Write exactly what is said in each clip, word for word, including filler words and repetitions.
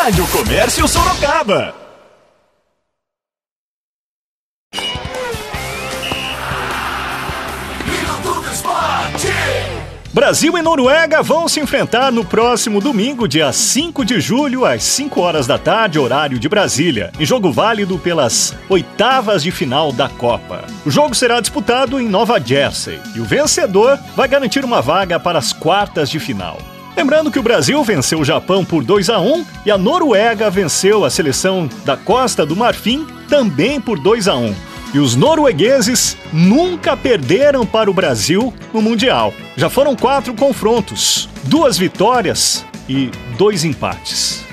Rádio Comércio Sorocaba. Brasil e Noruega vão se enfrentar no próximo domingo, dia cinco de julho, às cinco horas da tarde, horário de Brasília, em jogo válido pelas oitavas de final da Copa. O jogo será disputado em Nova Jersey e o vencedor vai garantir uma vaga para as quartas de final. Lembrando que o Brasil venceu o Japão por dois a um e a Noruega venceu a seleção da Costa do Marfim também por dois a um. E os noruegueses nunca perderam para o Brasil no Mundial. Já foram quatro confrontos, duas vitórias e dois empates.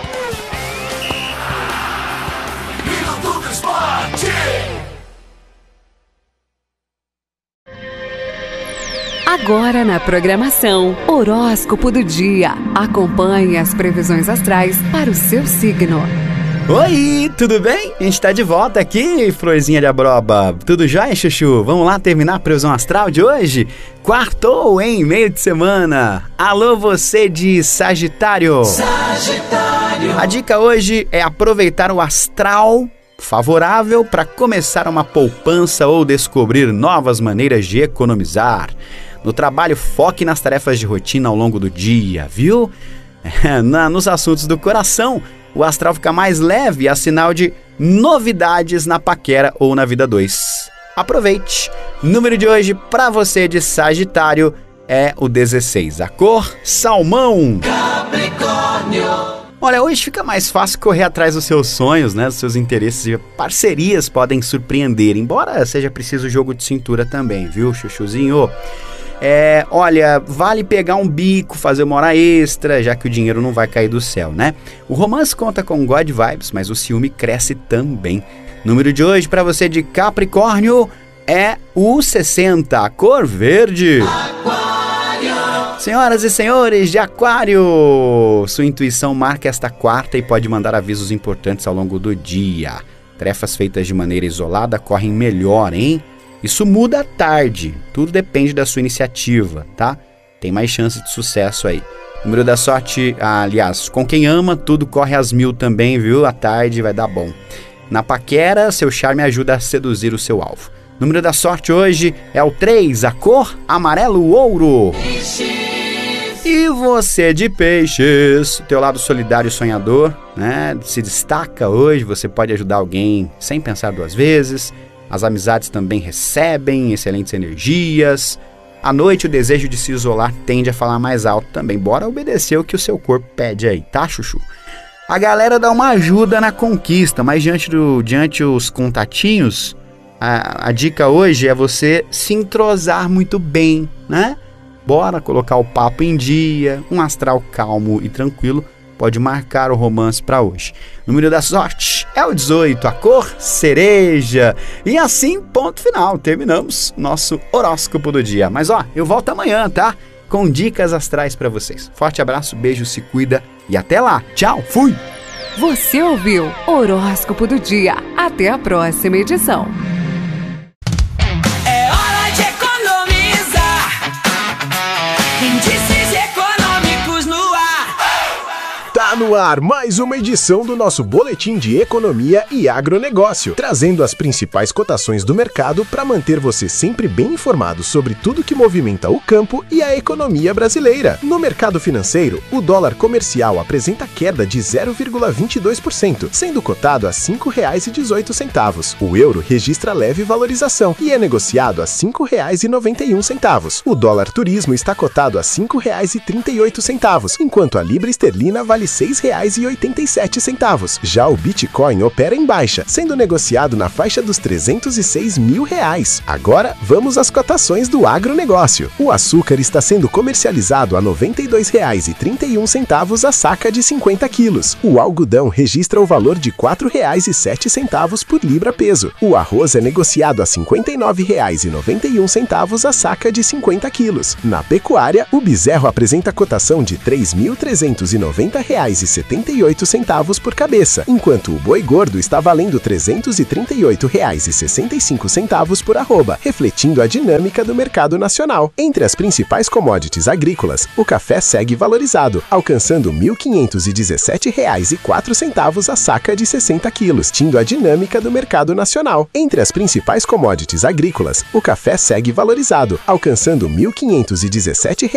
Agora na programação, Horóscopo do Dia. Acompanhe as previsões astrais para o seu signo. Oi, tudo bem? A gente tá de volta aqui, Florzinha de Abroba. Tudo jóia, Chuchu? Vamos lá terminar a previsão astral de hoje? Quartou, hein? Meio de semana. Alô, você de Sagitário. Sagitário. A dica hoje é aproveitar o astral favorável para começar uma poupança ou descobrir novas maneiras de economizar. No trabalho, foque nas tarefas de rotina ao longo do dia, viu? Na, nos assuntos do coração, o astral fica mais leve, é sinal de novidades na paquera ou na vida dois. Aproveite! Número de hoje para você de Sagitário é o dezesseis. A cor, salmão. Capricórnio. Olha, hoje fica mais fácil correr atrás dos seus sonhos, né? Dos seus interesses e parcerias podem surpreender, embora seja preciso jogo de cintura também, viu, Chuchuzinho? É, olha, vale pegar um bico, fazer uma hora extra, já que o dinheiro não vai cair do céu, né? O romance conta com God Vibes, mas o ciúme cresce também. Número de hoje para você de Capricórnio é o sessenta, a cor verde. Aquário. Senhoras e senhores de Aquário, sua intuição marca esta quarta e pode mandar avisos importantes ao longo do dia. Tarefas feitas de maneira isolada correm melhor, hein? Isso muda à tarde, tudo depende da sua iniciativa, tá? Tem mais chance de sucesso aí. Número da sorte, aliás, com quem ama, tudo corre às mil também, viu? À tarde vai dar bom. Na paquera, seu charme ajuda a seduzir o seu alvo. Número da sorte hoje é o três, a cor amarelo ouro. E você de Peixes, teu lado solidário e sonhador, né? Se destaca hoje, você pode ajudar alguém sem pensar duas vezes. As amizades também recebem excelentes energias. À noite, o desejo de se isolar tende a falar mais alto também. Bora obedecer o que o seu corpo pede aí, tá, Chuchu? A galera dá uma ajuda na conquista, mas diante, do, diante os contatinhos, a, a dica hoje é você se entrosar muito bem, né? Bora colocar o papo em dia, um astral calmo e tranquilo pode marcar o romance para hoje. O número da sorte é o dezoito, a cor cereja. E assim, ponto final, terminamos nosso horóscopo do dia. Mas ó, eu volto amanhã, tá? Com dicas astrais para vocês. Forte abraço, beijo, se cuida e até lá. Tchau, fui! Você ouviu Horóscopo do Dia. Até a próxima edição. É hora de economizar. Índices econômicos no ar. Tá no ar mais uma edição do nosso Boletim de Economia e Agronegócio, trazendo as principais cotações do mercado para manter você sempre bem informado sobre tudo que movimenta o campo e a economia brasileira. No mercado financeiro, o dólar comercial apresenta queda de zero vírgula vinte e dois por cento, sendo cotado a cinco reais e dezoito centavos. O euro registra leve valorização e é negociado a cinco reais e noventa e um centavos. O dólar turismo está cotado a cinco reais e trinta e oito centavos, enquanto a libra esterlina vale seis reais e oitenta e sete centavos. Já o Bitcoin opera em baixa, sendo negociado na faixa dos trezentos e seis mil reais. Agora, vamos às cotações do agronegócio. O açúcar está sendo comercializado a noventa e dois reais e trinta e um centavos a saca de cinquenta quilos. O algodão registra o valor de quatro reais e sete centavos por libra peso. O arroz é negociado a cinquenta e nove reais e noventa e um centavos a saca de cinquenta quilos. Na pecuária, o bezerro apresenta cotação de três mil trezentos e noventa reais e setenta e oito centavos por cabeça, enquanto o boi gordo está valendo trezentos e trinta e oito reais e sessenta e cinco centavos por arroba, refletindo a dinâmica do mercado nacional. Entre as principais commodities agrícolas, o café segue valorizado, alcançando mil quinhentos e dezessete reais e quatro centavos a saca de sessenta quilos, tindo a dinâmica do mercado nacional. Entre as principais commodities agrícolas, o café segue valorizado, alcançando mil quinhentos e dezessete reais